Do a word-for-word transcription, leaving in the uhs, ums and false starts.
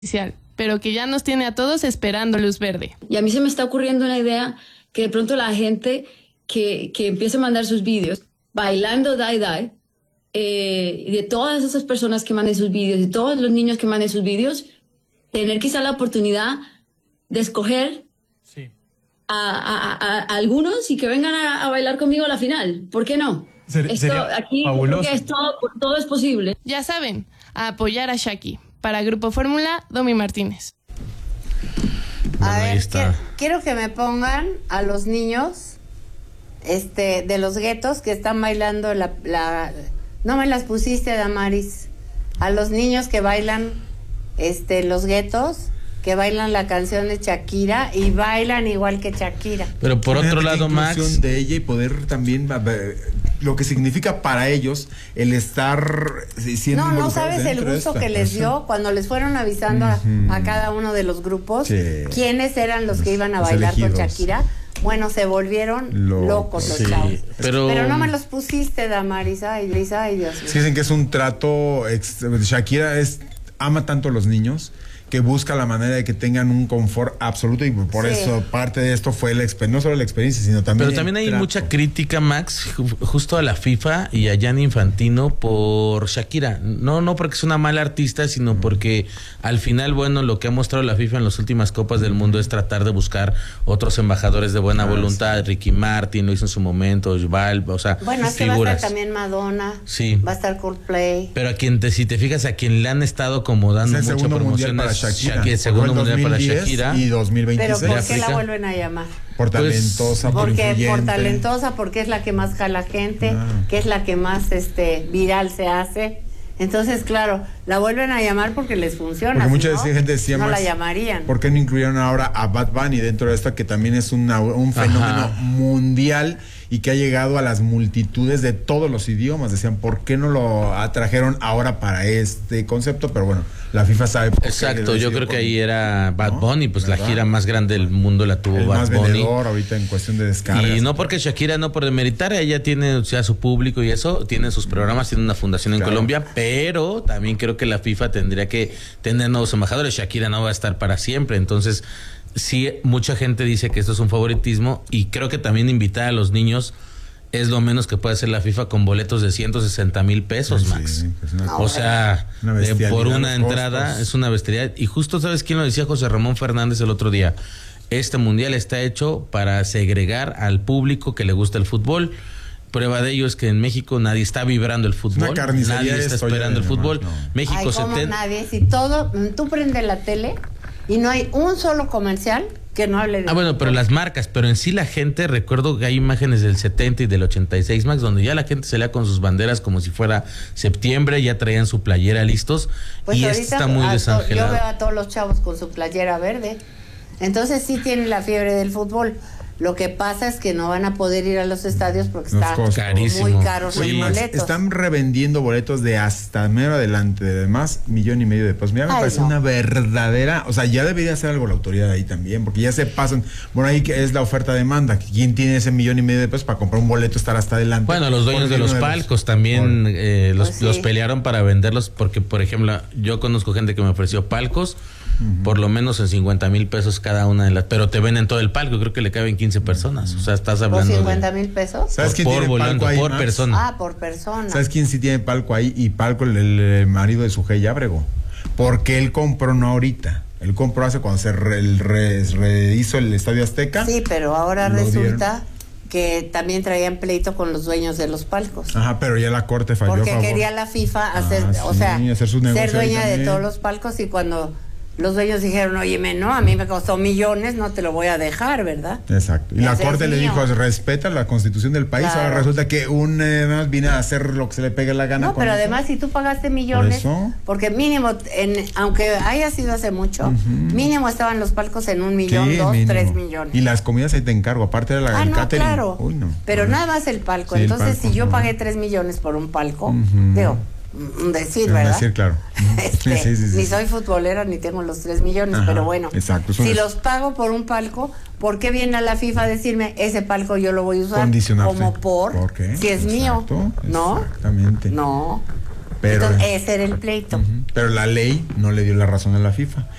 pero que ya nos tiene a todos esperando luz verde. Y a mí se me está ocurriendo una idea que de pronto la gente que, que empiece a mandar sus vídeos bailando Die Die, eh, y de todas esas personas que manden sus vídeos, de todos los niños que manden sus vídeos, tener quizá la oportunidad de escoger sí. a, a, a, a algunos y que vengan a, a bailar conmigo a la final. ¿Por qué no? Ser, Esto, aquí creo que es todo, todo es posible. Ya saben, a apoyar a Shaki. Para Grupo Fórmula, Domi Martínez. A ver, que, quiero que me pongan a los niños este, de los guetos que están bailando la, la... No me las pusiste, Damaris. A los niños que bailan este, los guetos, que bailan la canción de Shakira y bailan igual que Shakira. Pero por otro lado, Max, de ella y poder también lo que significa para ellos el estar siendo no no sabes el gusto que les dio cuando les fueron avisando uh-huh. a, a cada uno de los grupos sí. quiénes eran los, los que iban a bailar elegidos. Con Shakira. Bueno, se volvieron Lo, locos los sí, chavos. Pero... pero no me los pusiste, Damaris. Ay, ay, Dios mío. Sí, dicen que es un trato ex... Shakira es ama tanto a los niños que busca la manera de que tengan un confort absoluto y por sí. eso parte de esto fue la experiencia, no solo la experiencia, sino también Pero también hay trato. Mucha crítica, Max, justo a la FIFA y a Gianni Infantino por Shakira. No, no porque es una mala artista, sino porque al final, bueno, lo que ha mostrado la FIFA en las últimas Copas del Mundo es tratar de buscar otros embajadores de buena ah, voluntad. Sí. Ricky Martin lo hizo en su momento, Val, o sea, bueno, es que va a estar también Madonna, sí. va a estar Coldplay. Pero a quien te, si te fijas, a quien le han estado como dando es mucha promoción es Shakira, Shakira segundo mundial para Shakira y dos mil veintiséis. Pero ¿por qué la vuelven a llamar? Por talentosa, pues, por porque influyente. Por talentosa, porque es la que más jala gente, ah. que es la que más este viral se hace. Entonces, claro, la vuelven a llamar porque les funciona. Porque mucha ¿no? gente decía no más, la llamarían. ¿Por qué no incluyeron ahora a Bad Bunny dentro de esta que también es una, un fenómeno Ajá. mundial y que ha llegado a las multitudes de todos los idiomas? Decían, ¿por qué no lo atrajeron ahora para este concepto? Pero bueno, la FIFA sabe por Exacto, yo creo que ahí era Bad Bunny, pues ¿verdad? La gira más grande del mundo la tuvo el Bad más Bunny. Vendedor ahorita en cuestión de descargas. Y no porque Shakira, no por demeritar, ella tiene o sea, su público y eso, tiene sus programas, tiene una fundación en claro. Colombia, pero también creo que la FIFA tendría que tener nuevos embajadores. Shakira no va a estar para siempre, entonces sí, mucha gente dice que esto es un favoritismo y creo que también invitar a los niños es lo menos que puede hacer la FIFA con boletos de ciento sesenta mil pesos, Max. Sí, pues una, o sea, una de, por una entrada costos. Es una bestialidad. Y justo, ¿sabes quién lo decía? José Ramón Fernández el otro día. Este mundial está hecho para segregar al público que le gusta el fútbol. Prueba de ello es que en México nadie está vibrando el fútbol. Nadie está esperando el fútbol. No. México Ay, ¿cómo seten... nadie? Si todo, tú prendes la tele y no hay un solo comercial que no hable de Ah, bueno, pero las marcas, pero en sí la gente, recuerdo que hay imágenes del setenta y del ochenta y seis, Max, donde ya la gente salía con sus banderas como si fuera septiembre, ya traían su playera listos, pues y esto está muy desangelado. Yo veo a todos los chavos con su playera verde, entonces sí tienen la fiebre del fútbol. Lo que pasa es que no van a poder ir a los estadios porque está carísimo. Muy caros Oye, los Max, boletos. Están revendiendo boletos de hasta mero adelante, de más millón y medio de pesos. Mira, me Ay, parece no. una verdadera, o sea, ya debería hacer algo la autoridad ahí también, porque ya se pasan. Bueno, ahí que es la oferta-demanda. ¿Quién tiene ese millón y medio de pesos para comprar un boleto, estar hasta adelante? Bueno, los dueños de los palcos también eh, los, pues sí. los pelearon para venderlos, porque, por ejemplo, yo conozco gente que me ofreció palcos. Uh-huh. Por lo menos en cincuenta mil pesos cada una de las, pero te venden todo el palco, creo que le caben quince personas, o sea, estás hablando ¿por cincuenta mil pesos? ¿Sabes quién por tiene volante, palco ahí, por Max? persona? Ah, por persona. ¿Sabes quién sí tiene palco ahí? Y palco el, el, el marido de Sujei Ábrego, porque él compró no ahorita, él compró hace cuando se re, el re, rehizo el Estadio Azteca. Sí, pero ahora resulta dieron. Que también traían pleito con los dueños de los palcos. Ajá, pero ya la corte falló. Porque a favor. Quería la FIFA hacer, ah, o sí, sea, hacer su ser dueña de todos los palcos y cuando los dueños dijeron, oye, no, a mí me costó millones, no te lo voy a dejar, ¿verdad? Exacto. Y Ese la corte le mío. dijo, respeta la constitución del país, claro. Ahora resulta que un eh, viene a hacer lo que se le pegue la gana. No, pero eso. Además, si tú pagaste millones, ¿por porque mínimo, en, aunque haya sido hace mucho, uh-huh. mínimo estaban los palcos en un millón, dos, mínimo? tres millones. Y las comidas ahí te encargo, aparte de la ah, no, catering. Claro. Uy, no. Pero nada más el palco. Sí, entonces, el palco, si yo pagué tres millones por un palco, uh-huh. digo, decir, es ¿verdad? Decir, claro. este, sí, sí, sí, ni sí. soy futbolera ni tengo los tres millones, ajá, pero bueno, exacto, si es... los pago por un palco, ¿por qué viene a la FIFA a decirme ese palco yo lo voy a usar como por, ¿por qué? Si es exacto, mío? ¿No? Exactamente. No. Pero, Entonces, ese era el pleito. Uh-huh. Pero la ley no le dio la razón a la FIFA.